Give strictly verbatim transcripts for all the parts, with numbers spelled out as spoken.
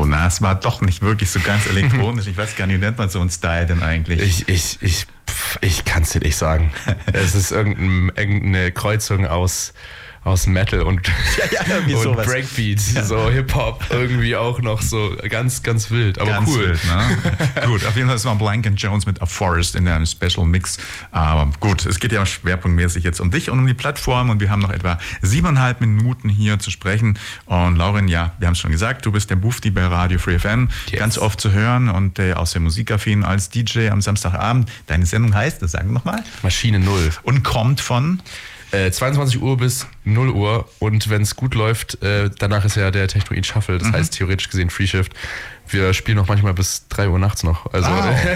na, es war doch nicht wirklich so ganz elektronisch. Ich weiß gar nicht, wie nennt man so einen Style denn eigentlich? Ich, ich, ich, ich kann es dir nicht sagen. Es ist irgendein, irgendeine Kreuzung aus... aus Metal und, ja, ja, und Breakbeat, ja. So Hip-Hop, irgendwie auch noch so ganz, ganz wild, aber ganz cool. Wild, ne? Gut, auf jeden Fall, es war Blank and Jones mit A Forest in einem Special Mix. Aber gut, es geht ja schwerpunktmäßig jetzt um dich und um die Plattform und wir haben noch etwa siebeneinhalb Minuten hier zu sprechen. Und Lauren, ja, wir haben es schon gesagt, du bist der Bufti bei Radio Free F M, yes. Ganz oft zu hören und äh, aus der Musikaffin als D J am Samstagabend. Deine Sendung heißt, das sagen wir nochmal? Maschine Null. Und kommt von? Äh, zweiundzwanzig Uhr bis null Uhr und wenn es gut läuft, äh, danach ist ja der Technoid Shuffle, das mhm. heißt theoretisch gesehen Free Shift. Wir spielen noch manchmal bis drei Uhr nachts noch. Also,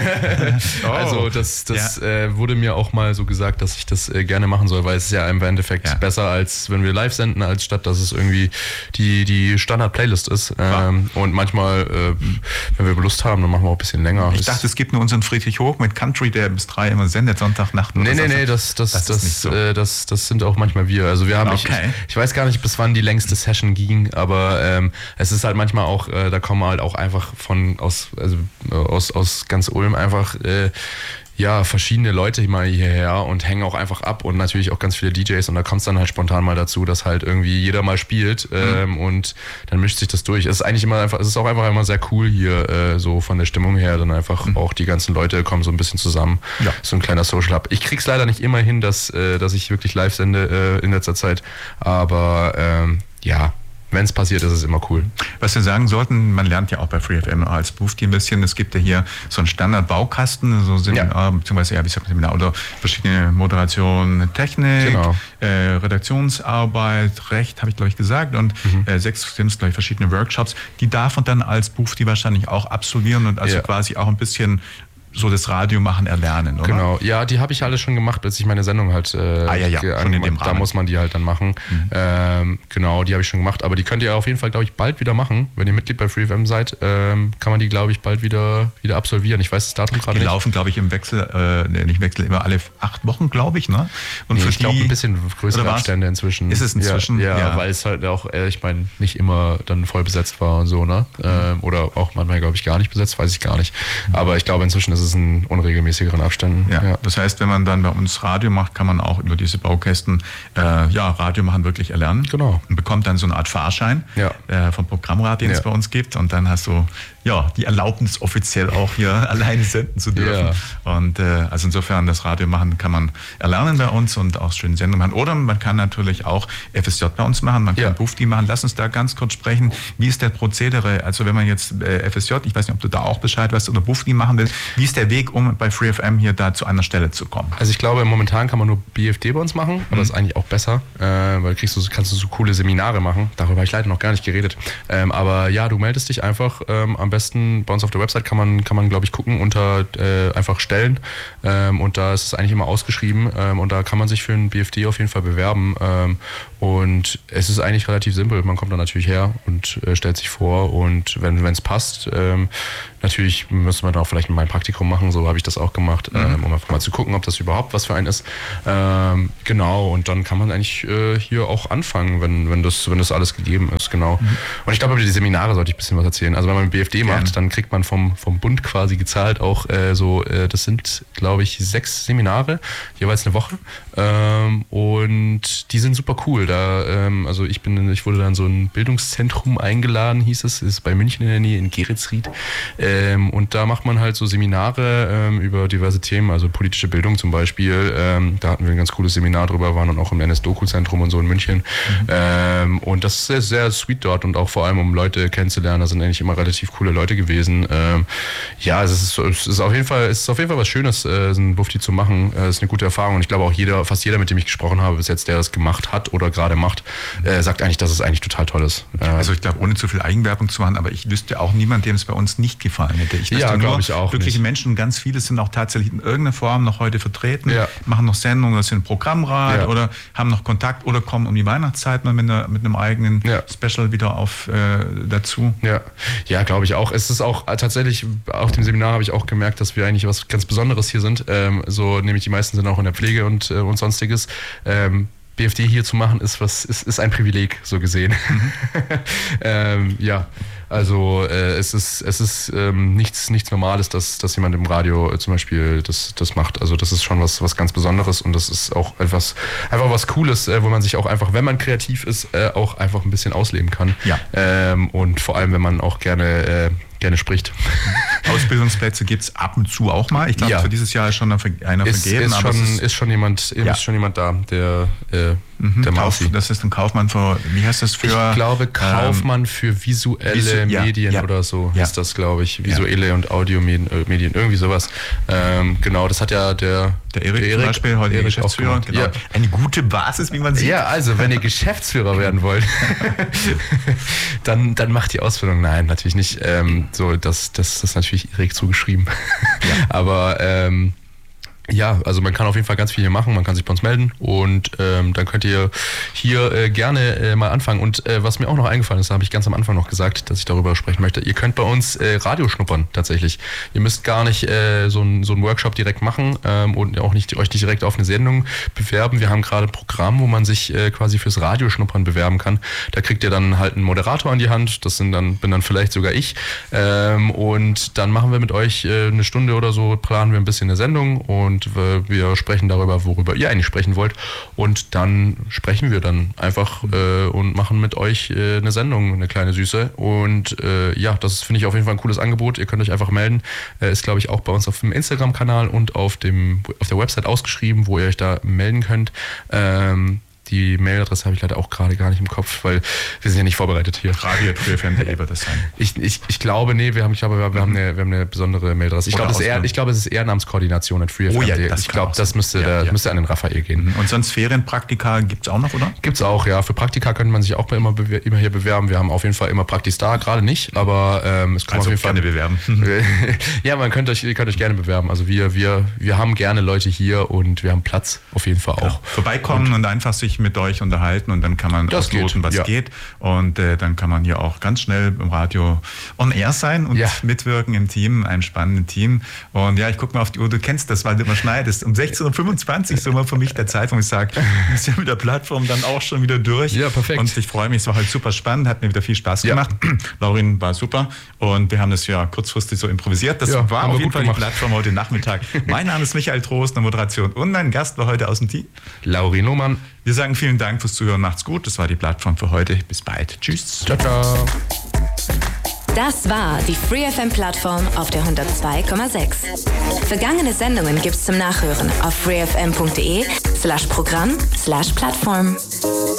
oh. also das, das ja. äh, wurde mir auch mal so gesagt, dass ich das äh, gerne machen soll, weil es ist ja im Endeffekt ja. besser, als wenn wir live senden, als statt, dass es irgendwie die, die Standard-Playlist ist. Ähm, und manchmal, äh, wenn wir Lust haben, dann machen wir auch ein bisschen länger. Ich dachte, es gibt nur unseren Friedrich Hoch mit Country, der bis drei immer sendet, Sonntagnacht. Nee, nee, nee, das, das, das, das, so. äh, das, das sind auch manchmal wir. Also wir haben, okay. ich, ich weiß gar nicht, bis wann die längste Session ging, aber ähm, es ist halt manchmal auch, äh, da kommen halt auch einfach von aus, also aus, aus ganz Ulm einfach äh, ja, verschiedene Leute mal hierher und hängen auch einfach ab und natürlich auch ganz viele D Js und da kommt es dann halt spontan mal dazu, dass halt irgendwie jeder mal spielt ähm, mhm. und dann mischt sich das durch. Es ist eigentlich immer einfach, es ist auch einfach immer sehr cool hier, äh, so von der Stimmung her, dann einfach mhm. auch die ganzen Leute kommen so ein bisschen zusammen. Ja. So ein kleiner Social Hub. Ich krieg's leider nicht immer hin, dass, äh, dass ich wirklich live sende äh, in letzter Zeit, aber ähm, ja, wenn es passiert, ist es immer cool. Was wir sagen sollten, man lernt ja auch bei Free F M als Bufti ein bisschen, es gibt ja hier so einen Standard-Baukasten, so Seminar, ja. beziehungsweise, ja, wie sagt man, Seminar oder verschiedene Moderation, Technik, genau. äh, Redaktionsarbeit, Recht, habe ich glaube ich gesagt, und mhm. äh, sechs sind es glaube ich verschiedene Workshops, die darf man dann als Bufti wahrscheinlich auch absolvieren und also ja. quasi auch ein bisschen so das Radio machen erlernen, oder? Genau, ja, die habe ich alle schon gemacht, als ich meine Sendung halt äh, ah, ja, ja. Ge- schon in dem da muss man die halt dann machen. Mhm. Ähm, genau, die habe ich schon gemacht, aber die könnt ihr auf jeden Fall, glaube ich, bald wieder machen. Wenn ihr Mitglied bei Free F M seid, ähm, kann man die, glaube ich, bald wieder, wieder absolvieren. Ich weiß das Datum gerade nicht. Die laufen, glaube ich, im Wechsel, äh, nicht Wechsel, immer alle acht Wochen, glaube ich, ne? Und nee, für ich glaube, ein bisschen größere Abstände inzwischen. Ist es inzwischen? Ja, ja, ja, weil es halt auch, äh, ich meine, nicht immer dann voll besetzt war und so, ne? Mhm. Ähm, oder auch manchmal, glaube ich, gar nicht besetzt, weiß ich gar nicht. Mhm. Aber ich glaube, inzwischen ist es ein unregelmäßigeren Abständen. Ja, ja. Das heißt, wenn man dann bei uns Radio macht, kann man auch über diese Baukästen äh, ja, Radio machen wirklich erlernen. Genau. Und bekommt dann so eine Art Fahrschein ja. äh, vom Programmrat, den ja. es bei uns gibt. Und dann hast du ja die Erlaubnis, offiziell auch hier alleine senden zu dürfen. Ja. Und äh, also insofern, das Radio machen kann man erlernen bei uns und auch schöne Sendungen machen. Oder man kann natürlich auch F S J bei uns machen, man kann ja. Bufti machen. Lass uns da ganz kurz sprechen. Wie ist der Prozedere? Also wenn man jetzt äh, F S J, ich weiß nicht, ob du da auch Bescheid weißt, oder Bufti machen will, wie ist der Weg, um bei Free F M hier da zu einer Stelle zu kommen? Also ich glaube, momentan kann man nur B F D bei uns machen, aber mhm. das ist eigentlich auch besser, äh, weil kriegst du, kannst du so coole Seminare machen. Darüber habe ich leider noch gar nicht geredet. Ähm, aber ja, du meldest dich einfach. Ähm, am besten bei uns auf der Website kann man, kann man glaube ich, gucken unter äh, einfach Stellen. Ähm, und da ist es eigentlich immer ausgeschrieben. Ähm, und da kann man sich für einen B F D auf jeden Fall bewerben. Ähm, und es ist eigentlich relativ simpel. Man kommt dann natürlich her und äh, stellt sich vor. Und wenn es passt, ähm, natürlich müssen wir dann auch vielleicht mal ein Praktikum machen. So habe ich das auch gemacht, mhm. ähm, um einfach mal zu gucken, ob das überhaupt was für einen ist. Ähm, genau, und dann kann man eigentlich äh, hier auch anfangen, wenn, wenn, das, wenn das alles gegeben ist. Genau. Mhm. Und ich glaube, über die Seminare sollte ich ein bisschen was erzählen. Also wenn man ein B F D Gerne. macht, dann kriegt man vom, vom Bund quasi gezahlt auch äh, so, äh, das sind, glaube ich, sechs Seminare, jeweils eine Woche. Ähm, und die sind super cool. Da, ähm, also ich bin, ich wurde dann so ein Bildungszentrum eingeladen, hieß es, ist bei München in der Nähe, in Geretsried. Ähm, und da macht man halt so Seminare ähm, über diverse Themen, also politische Bildung zum Beispiel. Ähm, da hatten wir ein ganz cooles Seminar drüber, waren dann auch im N S-Doku-Zentrum und so in München. Mhm. Ähm, und das ist sehr, sehr sweet dort und auch vor allem, um Leute kennenzulernen. Da sind eigentlich immer relativ coole Leute gewesen. Ähm, ja, es ist, es ist auf jeden Fall, es ist auf jeden Fall was Schönes, äh, so einen Bufti zu machen. Es äh, ist eine gute Erfahrung. Und ich glaube auch jeder, fast jeder, mit dem ich gesprochen habe bis jetzt, der das gemacht hat oder gerade macht, äh, sagt eigentlich, dass es eigentlich total toll ist. Äh, also ich glaube, ohne zu viel Eigenwerbung zu machen, aber ich wüsste auch niemand, dem es bei uns nicht gefallen hätte. Ich ja, glaube ich auch glückliche nicht. Menschen, ganz viele sind auch tatsächlich in irgendeiner Form noch heute vertreten, ja. machen noch Sendungen oder sind Programmrat ja. oder haben noch Kontakt oder kommen um die Weihnachtszeit mal mit, einer, mit einem eigenen ja. Special wieder auf äh, dazu. Ja, ja, glaube ich auch. Es ist auch äh, tatsächlich, auf dem Seminar habe ich auch gemerkt, dass wir eigentlich was ganz Besonderes hier sind. Ähm, so nämlich die meisten sind auch in der Pflege und, äh, und sonstiges. Ähm, B F D hier zu machen, ist was ist, ist ein Privileg, so gesehen. Mhm. ähm, ja, Also äh, es ist, es ist ähm, nichts, nichts Normales, dass, dass jemand im Radio äh, zum Beispiel das, das macht. Also das ist schon was, was ganz Besonderes und das ist auch etwas, einfach was Cooles, äh, wo man sich auch einfach, wenn man kreativ ist, äh, auch einfach ein bisschen ausleben kann. Ja. Ähm, und vor allem, wenn man auch gerne äh, gerne spricht. Ausbildungsplätze gibt es ab und zu auch mal. Ich glaube, ja. für dieses Jahr ist schon einer ist, vergeben. Ist, aber schon, ist, ist, schon jemand, ja. ist schon jemand da, der, äh, mhm, der Kauf, Das ist ein Kaufmann für, wie heißt das für? Ich glaube, Kaufmann ähm, für visuelle Visu, ja, Medien ja, oder so ja. ist das, glaube ich. Visuelle ja. und Audiomedien, äh, Medien, irgendwie sowas. Ähm, genau, das hat ja der Der Erik, der Erik zum Beispiel, heute Erik Geschäftsführer. Genau. Ja. Eine gute Basis, wie man sieht. Ja, also wenn ihr Geschäftsführer werden wollt, dann, dann macht die Ausbildung. Nein, natürlich nicht. Ähm, so, das, das, das ist natürlich Erik zugeschrieben. Ja. Aber ähm, ja, also man kann auf jeden Fall ganz viel hier machen, man kann sich bei uns melden und ähm, dann könnt ihr hier äh, gerne äh, mal anfangen. Und äh, was mir auch noch eingefallen ist, da habe ich ganz am Anfang noch gesagt, dass ich darüber sprechen möchte, ihr könnt bei uns äh, Radio schnuppern tatsächlich. Ihr müsst gar nicht äh, so einen so einen Workshop direkt machen ähm, und auch nicht euch nicht direkt auf eine Sendung bewerben. Wir haben gerade ein Programm, wo man sich äh, quasi fürs Radioschnuppern bewerben kann. Da kriegt ihr dann halt einen Moderator an die Hand, das sind dann, bin dann vielleicht sogar ich. Ähm, und dann machen wir mit euch äh, eine Stunde oder so, planen wir ein bisschen eine Sendung und Und wir sprechen darüber, worüber ihr eigentlich sprechen wollt. Und dann sprechen wir dann einfach äh, und machen mit euch äh, eine Sendung, eine kleine Süße. Und äh, ja, das finde ich auf jeden Fall ein cooles Angebot. Ihr könnt euch einfach melden. Äh, ist, glaube ich, auch bei uns auf dem Instagram-Kanal und auf, dem, auf der Website ausgeschrieben, wo ihr euch da melden könnt. Ähm, Die Mailadresse habe ich leider auch gerade gar nicht im Kopf, weil wir sind ja nicht vorbereitet hier. radio at free f m punkt d e wird das sein. Ich, ich, ich glaube, nee, wir haben, ich glaube, wir, wir, haben, eine, wir haben eine besondere Mailadresse. Ich glaube, glaub, es ist Ehrenamtskoordination at free f m punkt d e. Oh ja, ich glaube, das müsste, ja, der, ja. müsste an den Raphael gehen. Und sonst Ferienpraktika gibt es auch noch, oder? Gibt es auch, ja. Für Praktika könnte man sich auch immer, immer hier bewerben. Wir haben auf jeden Fall immer Praktis da, gerade nicht, aber ähm, es kommt also auf jeden Fall. gerne bewerben. Ja, man könnt euch, ihr könnt euch gerne bewerben. Also wir, wir, wir haben gerne Leute hier und wir haben Platz auf jeden Fall auch. Ja. Vorbeikommen und, und einfach sich mit euch unterhalten. Und dann kann man das ausloten, geht. was ja. geht. Und äh, dann kann man hier auch ganz schnell im Radio on air sein und ja. mitwirken im Team, einem spannenden Team. Und ja, ich gucke mal auf die Uhr, du kennst das, weil du immer schneidest. Um sechzehn Uhr fünfundzwanzig ist immer für mich der Zeit, wo ich sage, du bist ja mit der Plattform dann auch schon wieder durch. Ja, perfekt. Und ich freue mich, es war halt super spannend, hat mir wieder viel Spaß gemacht. Ja. Laurin war super und wir haben das ja kurzfristig so improvisiert. Das ja, war auf jeden Fall gemacht. die Plattform heute Nachmittag. Mein Name ist Michael Trost, eine Moderation und mein Gast war heute aus dem Team. Laurin Lohmann. Wir sagen vielen Dank fürs Zuhören. Macht's gut. Das war die Plattform für heute. Bis bald. Tschüss. Ciao, ciao. Das war die Free F M-Plattform auf der hundertzwei Komma sechs. Vergangene Sendungen gibt's zum Nachhören auf free f m punkt d e slash Programm slash Plattform.